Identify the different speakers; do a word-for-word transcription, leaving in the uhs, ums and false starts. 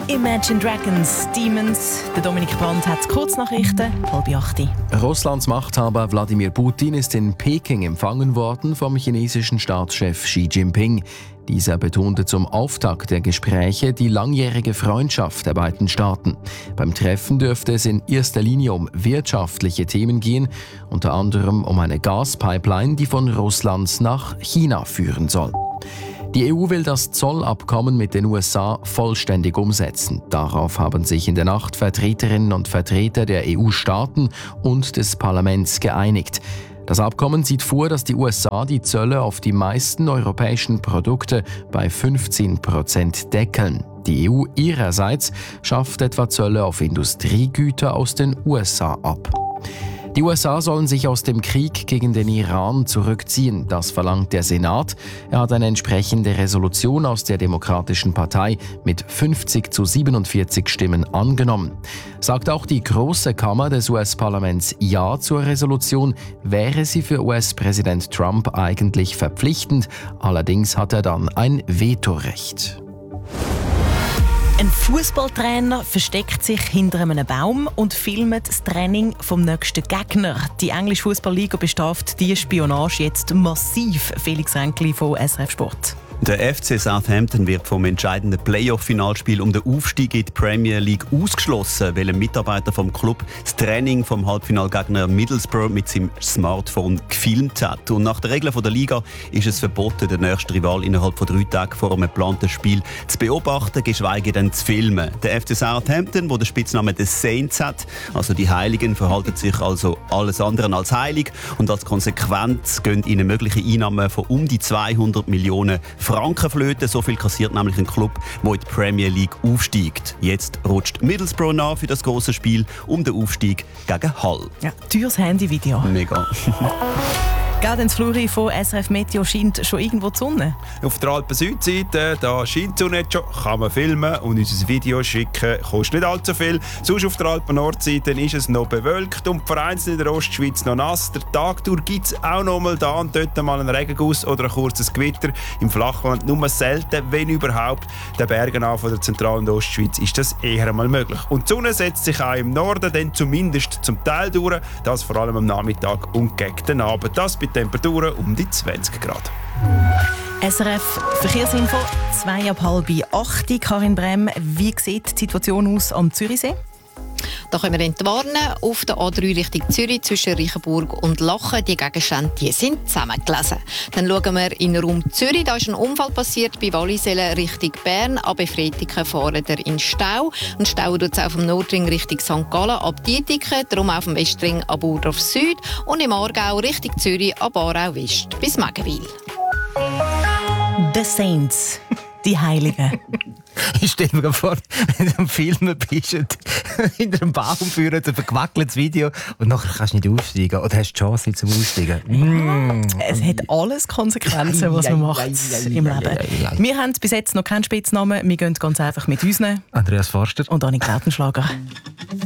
Speaker 1: Imagine Dragons, Demons. Der Dominik Brandt hat Kurznachrichten, halb acht.
Speaker 2: Russlands Machthaber Wladimir Putin ist in Peking empfangen worden vom chinesischen Staatschef Xi Jinping. Dieser betonte zum Auftakt der Gespräche die langjährige Freundschaft der beiden Staaten. Beim Treffen dürfte es in erster Linie um wirtschaftliche Themen gehen, unter anderem um eine Gaspipeline, die von Russland nach China führen soll. Die E U will das Zollabkommen mit den U S A vollständig umsetzen. Darauf haben sich in der Nacht Vertreterinnen und Vertreter der E U-Staaten und des Parlaments geeinigt. Das Abkommen sieht vor, dass die U S A die Zölle auf die meisten europäischen Produkte bei fünfzehn Prozent deckeln. Die E U ihrerseits schafft etwa Zölle auf Industriegüter aus den U S A ab. Die U S A sollen sich aus dem Krieg gegen den Iran zurückziehen. Das verlangt der Senat. Er hat eine entsprechende Resolution aus der Demokratischen Partei mit fünfzig zu siebenundvierzig Stimmen angenommen. Sagt auch die Große Kammer des U S-Parlaments Ja zur Resolution, wäre sie für U S-Präsident Trump eigentlich verpflichtend. Allerdings hat er dann ein Vetorecht.
Speaker 1: Ein Fußballtrainer versteckt sich hinter einem Baum und filmt das Training vom nächsten Gegner. Die englische Fußballliga bestraft diese Spionage jetzt massiv. Felix Ränkli von S R F Sport.
Speaker 3: Der F C Southampton wird vom entscheidenden Playoff-Finalspiel um den Aufstieg in die Premier League ausgeschlossen, weil ein Mitarbeiter vom Club das Training vom Halbfinalgegner Middlesbrough mit seinem Smartphone gefilmt hat. Und nach den Regeln der Liga ist es verboten, den nächsten Rival innerhalb von drei Tagen vor einem geplanten Spiel zu beobachten, geschweige denn zu filmen. Der F C Southampton, der den Spitznamen The Saints hat, also die Heiligen, verhalten sich also alles andere als heilig und als Konsequenz gehen ihnen mögliche Einnahmen von um die zweihundert Millionen Frankenflöte. So viel kassiert nämlich ein Club, der in die Premier League aufsteigt. Jetzt rutscht Middlesbrough nach für das große Spiel um den Aufstieg gegen Hull.
Speaker 1: Ja, teures Handyvideo.
Speaker 3: Mega.
Speaker 1: Gerade ins Fluri von S R F Meteo scheint schon irgendwo die Sonne.
Speaker 4: Auf der Alpen-Südseite, da scheint die Sonne jetzt schon, kann man filmen und uns ein Video schicken, kostet nicht allzu viel. Sonst auf der Alpen-Nordseite ist es noch bewölkt und vereinzelt in der Ostschweiz noch nass. Der Tag durch gibt es auch noch mal da und dort mal einen Regenguss oder ein kurzes Gewitter. Im Flachland nur selten, wenn überhaupt. Den Bergen an von der Zentral- und Ostschweiz ist das eher einmal möglich. Und die Sonne setzt sich auch im Norden, dann zumindest zum Teil durch, das vor allem am Nachmittag und gegen den Abend. Das bei Temperaturen um die zwanzig Grad.
Speaker 1: S R F Verkehrsinfo, zwei ab halb acht. Karin Brem, wie sieht die Situation aus am Zürichsee?
Speaker 5: Da können wir entwarnen. Auf der A drei Richtung Zürich zwischen Reichenburg und Lachen. Die Gegenstände die sind zusammengelesen. Dann schauen wir in den Raum Zürich. Da ist ein Unfall passiert bei Wallisellen Richtung Bern. Ab Efretiken fahren wir in Stau. Und Stau tut es auf dem Nordring Richtung Sankt Gallen ab Dietiken. Darum auf dem Westring ab Burdorf Süd. Und im Aargau Richtung Zürich ab Aarau West bis Megenwil.
Speaker 1: The Saints. Die Heiligen.
Speaker 6: Ich stelle mir vor, wenn du am Filmen bist und hinter einem Baum führen, ein verquackeltes Video und nachher kannst du nicht aussteigen oder hast die Chance nicht zum Aussteigen. Mm.
Speaker 1: Es hat alles Konsequenzen, was man macht im Leben. Wir haben bis jetzt noch keinen Spitznamen. Wir gehen ganz einfach mit uns.
Speaker 6: Andreas Forster
Speaker 1: und Annik Lautenschlager.